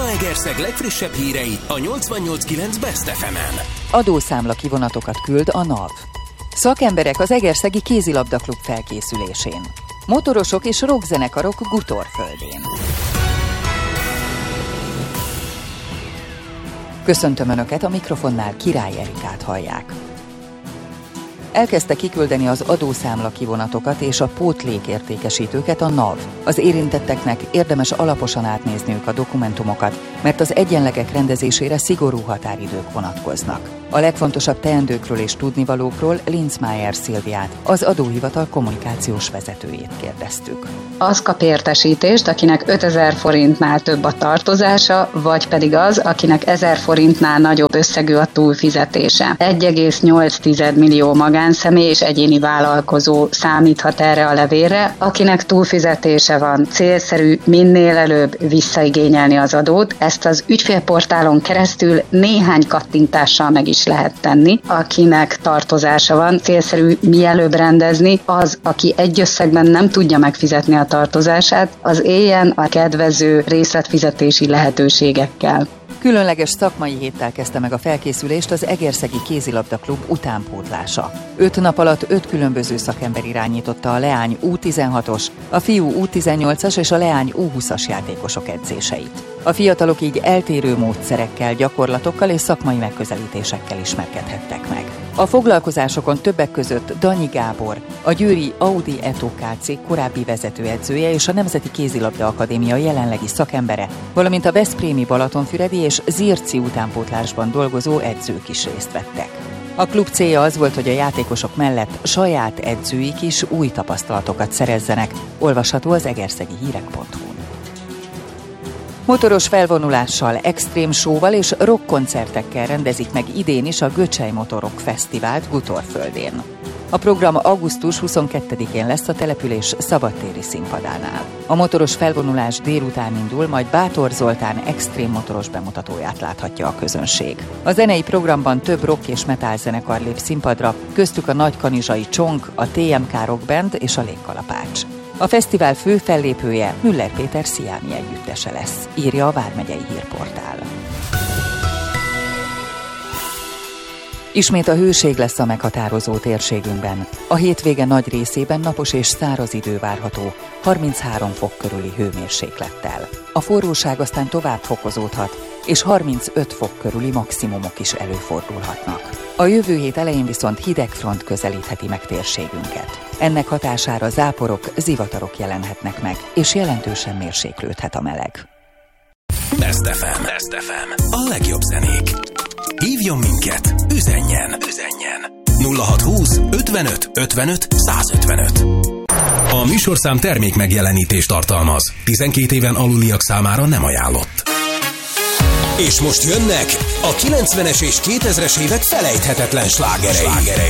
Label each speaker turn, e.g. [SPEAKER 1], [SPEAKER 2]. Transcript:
[SPEAKER 1] Zalaegerszeg legfrissebb hírei a 88.9 Best FM-en.
[SPEAKER 2] Adószámla kivonatokat küld a NAV. Szakemberek az Egerszegi Kézilabdaklub felkészülésén. Motorosok és rockzenekarok Gutorföldén. Köszöntöm Önöket, a mikrofonnál Király Erikát hallják. Elkezdte kiküldeni az adószámla kivonatokat és a pótlékértékesítőket a NAV. Az érintetteknek érdemes alaposan átnézniük a dokumentumokat, mert az egyenlegek rendezésére szigorú határidők vonatkoznak. A legfontosabb teendőkről és tudnivalókról Linzmeier Szilviát, az adóhivatal kommunikációs vezetőjét kérdeztük.
[SPEAKER 3] Az kap értesítést, akinek 5000 forintnál több a tartozása, vagy pedig az, akinek 1000 forintnál nagyobb összegű a túlfizetése. 1,8 millió magánszemély és egyéni vállalkozó számíthat erre a levélre, akinek túlfizetése van. Célszerű minél előbb visszaigényelni az adót. Ezt az ügyfélportálon keresztül néhány kattintással meg is lehet tenni. Akinek tartozása van, célszerű mielőbb rendezni, az, aki egy összegben nem tudja megfizetni a tartozását, az éljen a kedvező részletfizetési lehetőségekkel.
[SPEAKER 2] Különleges szakmai héttel kezdte meg a felkészülést az Egerszegi Kézilabdaklub utánpótlása. 5 nap alatt 5 különböző szakember irányította a leány U16-os, a fiú U18-as és a leány U20-as játékosok edzéseit. A fiatalok így eltérő módszerekkel, gyakorlatokkal és szakmai megközelítésekkel ismerkedhettek meg. A foglalkozásokon többek között Danyi Gábor, a győri Audi Eto Kc korábbi vezetőedzője és a Nemzeti Kézilabda Akadémia jelenlegi szakembere, valamint a veszprémi Balatonfüredi és Zirci utánpótlásban dolgozó edzők is részt vettek. A klub célja az volt, hogy a játékosok mellett saját edzőik is új tapasztalatokat szerezzenek, olvasható az egerszegihírek.hu-n. Motoros felvonulással, extrém showval és rockkoncertekkel rendezik meg idén is a Göcsej Motorok Fesztivált Gutorföldén. A program augusztus 22-én lesz a település szabadtéri színpadánál. A motoros felvonulás délután indul, majd Bátor Zoltán extrém motoros bemutatóját láthatja a közönség. A zenei programban több rock és metal zenekar lép színpadra, köztük a Nagykanizsai Csong, a TMK Rock Band és a Légkalapács. A fesztivál fő fellépője Müller Péter Sziámi együttese lesz, írja a Vármegyei Hírportál. Ismét a hőség lesz a meghatározó térségünkben. A hétvége nagy részében napos és száraz idő várható, 33 fok körüli hőmérséklettel. A forróság aztán tovább fokozódhat, és 35 fok körüli maximumok is előfordulhatnak. A jövő hét elején viszont hideg front közelítheti meg térségünket. Ennek hatására záporok, zivatarok jelenhetnek meg, és jelentősen mérséklődhet a meleg.
[SPEAKER 1] Best FM. Best FM. A legjobb zenék. Hívjon minket, üzenjen. 0620 55 55 155. A műsorszám termék megjelenítést tartalmaz. 12 éven aluliak számára nem ajánlott. És most jönnek a 90-es és 2000-es évek felejthetetlen slágerei.